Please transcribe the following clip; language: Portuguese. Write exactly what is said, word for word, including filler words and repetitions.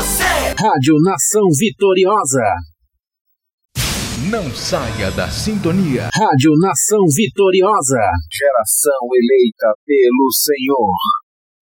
você. Rádio Nação Vitoriosa. Não saia da sintonia. Rádio Nação Vitoriosa. Geração eleita pelo Senhor.